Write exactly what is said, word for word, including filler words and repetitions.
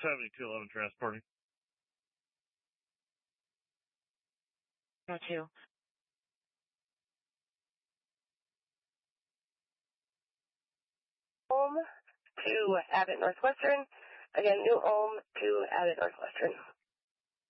seventy-two eleven transporting. No two. Ulm to Abbott Northwestern. Again, New Ulm to Abbott Northwestern.